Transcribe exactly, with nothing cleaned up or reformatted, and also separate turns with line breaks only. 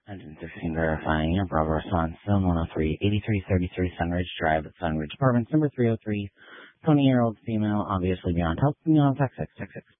Engine sixteen verifying your Bravo response. Zone one oh three, eighty-three thirty-three Sunridge Drive at Sunridge Apartments, number three oh three. twenty-year-old female, obviously beyond help. Beyond text six six six.